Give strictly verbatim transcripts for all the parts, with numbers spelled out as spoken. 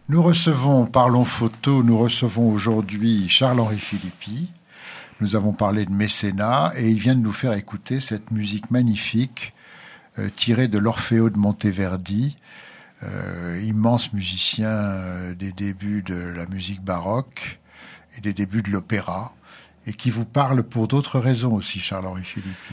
Nous recevons, parlons photo, nous recevons aujourd'hui Charles-Henri Philippi. Nous avons parlé de mécénat et il vient de nous faire écouter cette musique magnifique euh, tirée de l'Orfeo de Monteverdi, euh, immense musicien euh, des débuts de la musique baroque et des débuts de l'opéra, et qui vous parle pour d'autres raisons aussi, Charles-Henri Philippi.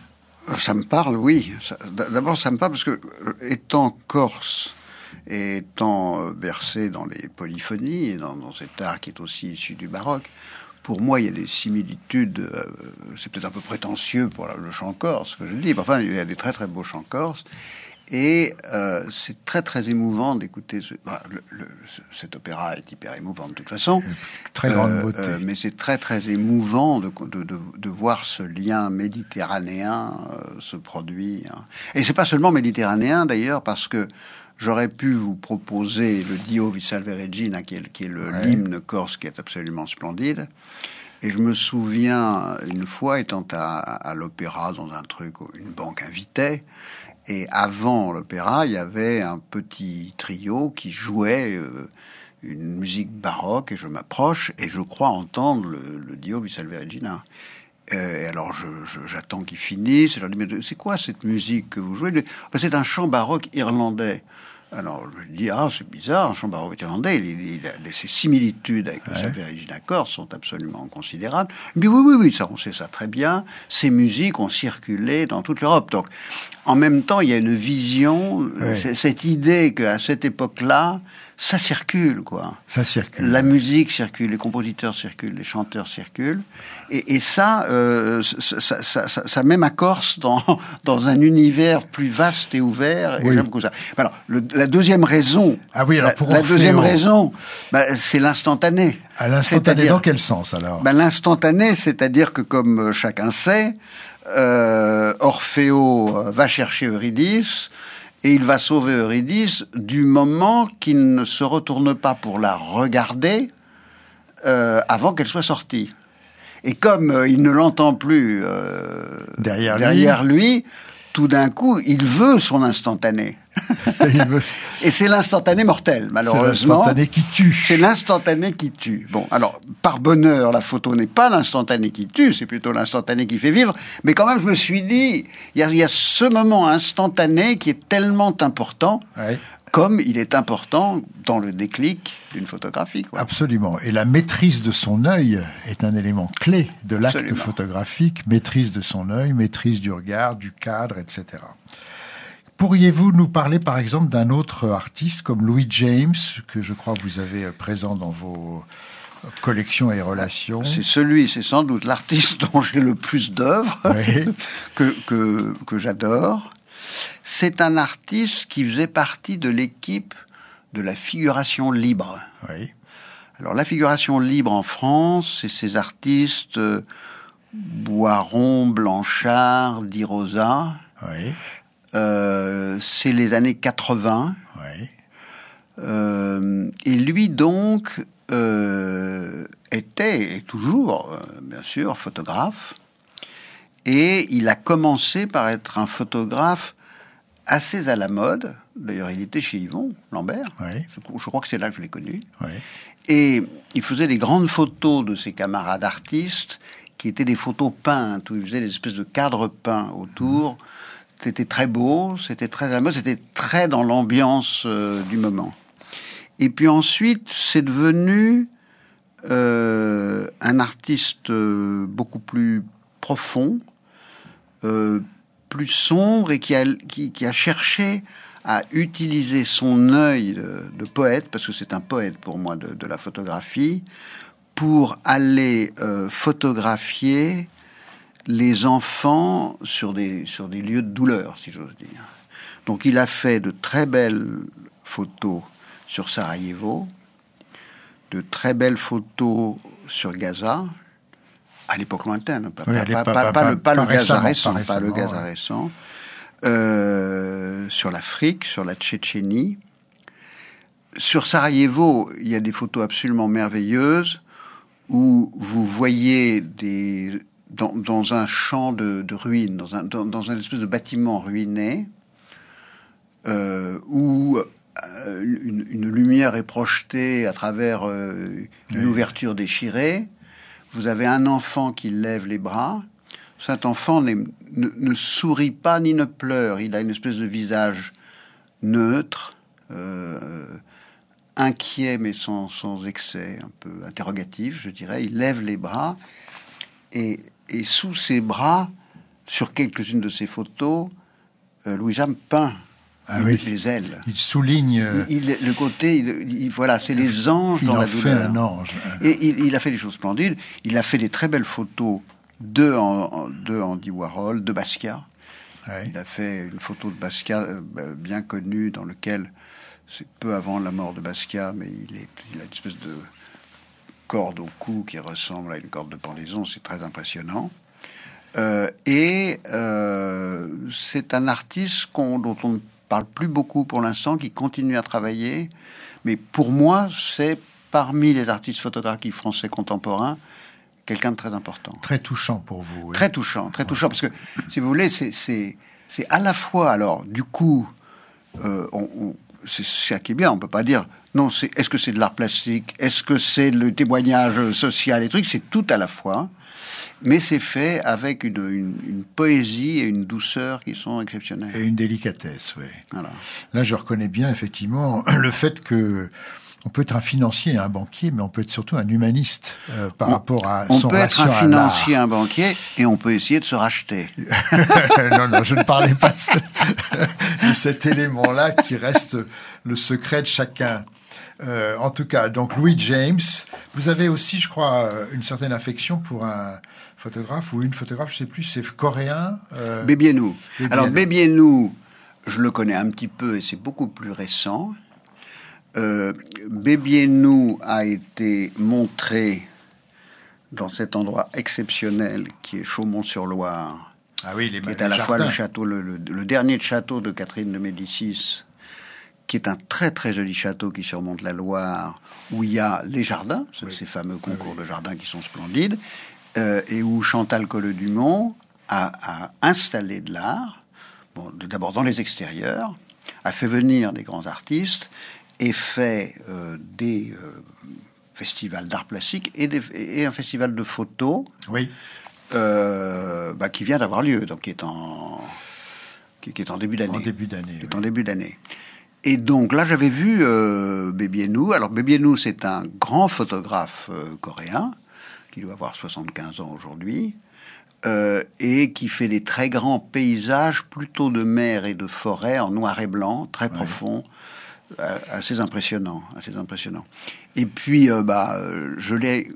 Ça me parle, oui. Ça, d'abord, ça me parle parce que, étant corse et étant bercé dans les polyphonies, et dans, dans cet art qui est aussi issu du baroque, pour moi, il y a des similitudes. Euh, c'est peut-être un peu prétentieux pour le chant corse, que je dis. Enfin, il y a des très très beaux chants corse. Et euh, c'est très très émouvant d'écouter ce, bah, le, le, ce, cet opéra est hyper émouvant de toute façon, très grande euh, beauté. Euh, mais c'est très très émouvant de, de, de, de voir ce lien méditerranéen euh, se produire. Et c'est pas seulement méditerranéen d'ailleurs, parce que j'aurais pu vous proposer le Dio vi salve Regina, qui est, qui est le, ouais. l'hymne corse, qui est absolument splendide. Et je me souviens une fois étant à, à l'opéra dans un truc où une banque invitait. Et avant l'opéra, il y avait un petit trio qui jouait euh, une musique baroque, et je m'approche et je crois entendre le, le Dio vi salve Regina. Euh, et alors je, je, j'attends qu'ils finissent. Et je leur dis, mais c'est quoi cette musique que vous jouez? Ben, c'est un chant baroque irlandais. Alors je me dis, ah, c'est bizarre, un chant baroque irlandais, il, il, il a, ses similitudes avec le ouais. Salve Regina corse sont absolument considérables. Mais oui, oui, oui, ça, on sait ça très bien. Ces musiques ont circulé dans toute l'Europe. Donc, en même temps, il y a une vision, ouais. cette idée qu'à cette époque-là, ça circule, quoi. Ça circule. La musique circule, les compositeurs circulent, les chanteurs circulent. Et, et ça, euh, ça, ça, ça, ça, ça met ma Corse dans, dans un univers plus vaste et ouvert. Et oui. J'aime beaucoup ça. Alors, le, la deuxième raison. Ah oui, alors pour La, la deuxième au... raison, bah, c'est l'instantané. À l'instantané, dans quel sens, alors? Bah, l'instantané, c'est-à-dire que, comme chacun sait, euh, Orfeo va chercher Eurydice, et il va sauver Eurydice du moment qu'il ne se retourne pas pour la regarder euh, avant qu'elle soit sortie. Et comme euh, il ne l'entend plus euh, derrière, derrière lui. lui, tout d'un coup, il veut son instantané. il veut... Et c'est l'instantané mortel, malheureusement. C'est l'instantané qui tue. C'est l'instantané qui tue. Bon, alors, par bonheur, la photo n'est pas l'instantané qui tue, c'est plutôt l'instantané qui fait vivre. Mais quand même, je me suis dit, il y a, y a ce moment instantané qui est tellement important, ouais. comme il est important dans le déclic d'une photographie, quoi. Absolument. Et la maîtrise de son œil est un élément clé de l'acte Absolument. photographique. Maîtrise de son œil, maîtrise du regard, du cadre, et cetera. Pourriez-vous nous parler, par exemple, d'un autre artiste comme Louis James, que je crois que vous avez présent dans vos collections et relations? C'est celui, c'est sans doute l'artiste dont j'ai le plus d'œuvres, oui. que, que, que j'adore. C'est un artiste qui faisait partie de l'équipe de la figuration libre. Oui. Alors, la figuration libre en France, c'est ces artistes euh, Boiron, Blanchard, Di Rosa. Oui. Euh, c'est les années quatre-vingts. Oui. Euh, et lui, donc, euh, était, et toujours, euh, bien sûr, photographe. Et il a commencé par être un photographe assez à la mode. D'ailleurs, il était chez Yvon Lambert. Oui. Je, je crois que c'est là que je l'ai connu. Oui. Et il faisait des grandes photos de ses camarades artistes, qui étaient des photos peintes, où il faisait des espèces de cadres peints autour. Mmh. C'était très beau, c'était très à la mode, c'était très dans l'ambiance euh, du moment. Et puis ensuite, c'est devenu euh, un artiste euh, beaucoup plus profond, euh, plus sombre, et qui a, qui, qui a cherché à utiliser son œil de, de poète, parce que c'est un poète pour moi de, de la photographie, pour aller euh, photographier les enfants sur des, sur des lieux de douleur, si j'ose dire. Donc il a fait de très belles photos sur Sarajevo, de très belles photos sur Gaza, à l'époque lointaine, pas, oui, pas, pas, pas, pas, pas le, pas le Gaza récent, pas, pas le Gaza ouais. récent, euh, sur l'Afrique, sur la Tchétchénie. Sur Sarajevo, il y a des photos absolument merveilleuses où vous voyez des... Dans, dans un champ de, de ruines, dans un, dans, dans un espèce de bâtiment ruiné, euh, où euh, une, une lumière lumière est projetée à travers euh, une oui. ouverture déchirée. Vous avez un enfant qui lève les bras. Cet enfant ne, ne sourit pas ni ne pleure. Il a une espèce de visage neutre, euh, inquiet mais sans, sans excès, un peu interrogatif, je dirais. Il lève les bras et, et sous ses bras, sur quelques-unes de ses photos, euh, Louis Jamme peint ah oui. les ailes. Il souligne euh... il, il, le côté. Il, il, voilà, c'est les anges il dans en la fait douleur. Un ange. Et il, il a fait des choses splendides. Il a fait des très belles photos de, en, de Andy Warhol, de Basquiat. Oui. Il a fait une photo de Basquiat euh, bien connue dans lequel c'est peu avant la mort de Basquiat, mais il, est, il a une espèce de corde au cou qui ressemble à une corde de pendaison. C'est très impressionnant. Euh, et euh, c'est un artiste qu'on, dont on ne parle plus beaucoup pour l'instant, qui continue à travailler. Mais pour moi, c'est parmi les artistes photographiques français contemporains quelqu'un de très important. Très touchant pour vous. Oui. Très touchant, très touchant, parce que, si vous voulez, c'est, c'est, c'est à la fois, alors, du coup, euh, on, on, c'est ça qui est bien, on peut pas dire, non, c'est, est-ce que c'est de l'art plastique, est-ce que c'est le témoignage social, les trucs, c'est tout à la fois, mais c'est fait avec une, une, une poésie et une douceur qui sont exceptionnelles. Et une délicatesse, oui. Voilà. Là, je reconnais bien, effectivement, le fait que on peut être un financier, un banquier, mais on peut être surtout un humaniste euh, par on, rapport à on son peut être un à financier, l'art. un banquier, et on peut essayer de se racheter. non, non, je ne parlais pas de, ce, de cet élément-là qui reste le secret de chacun. Euh, en tout cas, donc Louis James, vous avez aussi, je crois, une certaine affection pour un photographe ou une photographe, je ne sais plus, c'est coréen. Euh... Bébiénou. Alors Bébiénou, je le connais un petit peu et c'est beaucoup plus récent. Euh, Bébiénou a été montré dans cet endroit exceptionnel qui est Chaumont-sur-Loire, ah oui, les qui est à la jardins. fois le château, le, le, le dernier château de Catherine de Médicis, qui est un très très joli château qui surmonte la Loire, où il y a les jardins, oui. ces fameux concours oui. de jardins qui sont splendides, euh, et où Chantal Collot-Dumont a, a installé de l'art, bon, d'abord dans les extérieurs, a fait venir des grands artistes, et fait euh, des euh, festivals d'art plastique et, des, et un festival de photos oui. euh, bah, qui vient d'avoir lieu, donc qui est en, qui, qui est en début d'année. En début d'année. Qui est oui. en début d'année. Et donc là, j'avais vu euh, Bébiénou. Alors Bébiénou, c'est un grand photographe euh, coréen qui doit avoir soixante-quinze ans aujourd'hui. Euh, et qui fait des très grands paysages, plutôt de mer et de forêt, en noir et blanc, très ouais. profond. Assez impressionnant, assez impressionnant. Et puis, euh, bah, je l'ai,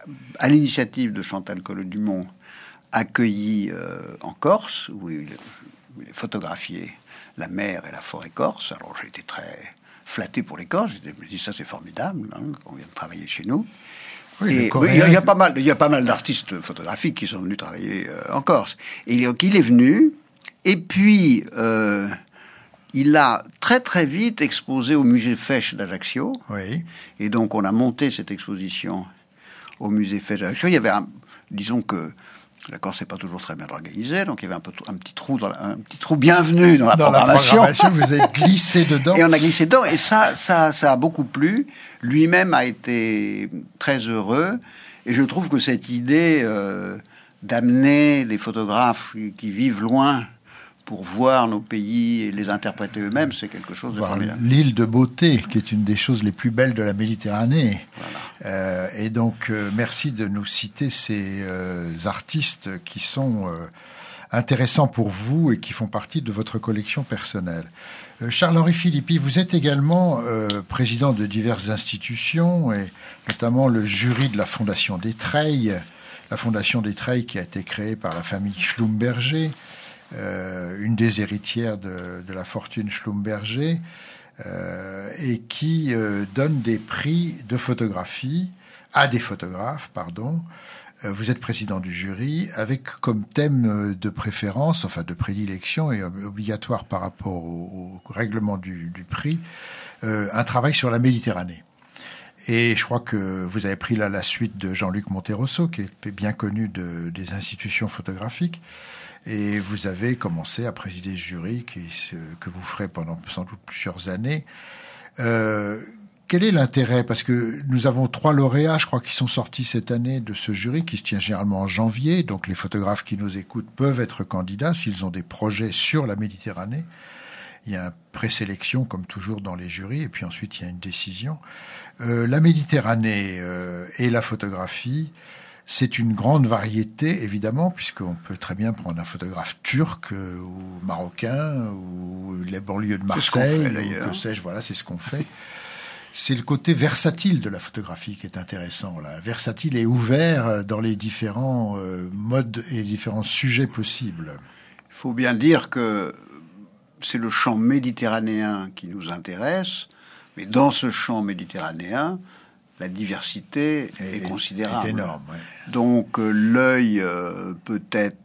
à l'initiative de Chantal Collot-Dumont, accueilli euh, en Corse, où il, où il a photographié la mer et la forêt corse. Alors, j'ai été très flatté pour les Corses. Je me dis, ça, c'est formidable, hein, qu'on vient de travailler chez nous. Oui, et il y, y a pas mal, il y a pas mal d'artistes photographiques qui sont venus travailler euh, en Corse. Et donc, il est venu, et puis... Euh, il a très très vite exposé au musée Fesch d'Ajaccio. Oui. Et donc on a monté cette exposition au musée Fesch d'Ajaccio. Il y avait un, disons que la Corse n'est pas toujours très bien organisée, donc il y avait un, peu, un petit trou dans la, un petit trou bienvenu dans la dans programmation. La programmation, vous avez glissé dedans. Et on a glissé dedans, et ça, ça, ça a beaucoup plu. Lui-même a été très heureux, et je trouve que cette idée euh, d'amener les photographes qui vivent loin pour voir nos pays et les interpréter eux-mêmes, c'est quelque chose de formidable. L'île de beauté, qui est une des choses les plus belles de la Méditerranée. Voilà. Euh, et donc, euh, merci de nous citer ces euh, artistes qui sont euh, intéressants pour vous et qui font partie de votre collection personnelle. Euh, Charles-Henri Philippi, vous êtes également euh, président de diverses institutions, et notamment le jury de la Fondation des Treilles, la Fondation des Treilles qui a été créée par la famille Schlumberger, Euh, une des héritières de, de la fortune Schlumberger, euh, et qui euh, donne des prix de photographie à des photographes, pardon. Euh, vous êtes président du jury, avec comme thème de préférence, enfin de prédilection et obligatoire par rapport au, au règlement du, du prix, euh, un travail sur la Méditerranée. Et je crois que vous avez pris là la suite de Jean-Luc Monterosso, qui est bien connu de, des institutions photographiques. Et vous avez commencé à présider ce jury qui, que vous ferez pendant sans doute plusieurs années. Euh, quel est l'intérêt? Parce que nous avons trois lauréats, je crois, qui sont sortis cette année de ce jury, qui se tient généralement en janvier. Donc les photographes qui nous écoutent peuvent être candidats s'ils ont des projets sur la Méditerranée. Il y a une présélection, comme toujours dans les jurys, et puis ensuite il y a une décision. Euh, la Méditerranée euh, et la photographie, c'est une grande variété, évidemment, puisqu'on peut très bien prendre un photographe turc euh, ou marocain ou les banlieues de Marseille. C'est ce qu'on fait, d'ailleurs. Ou que sais-je, voilà, c'est ce qu'on fait. C'est le côté versatile de la photographie qui est intéressant. Là. Versatile et ouvert dans les différents euh, modes et les différents sujets possibles. Il faut bien dire que c'est le champ méditerranéen qui nous intéresse, mais dans ce champ méditerranéen, la diversité est, est considérable. Est énorme, ouais. Donc euh, l'œil euh, peut être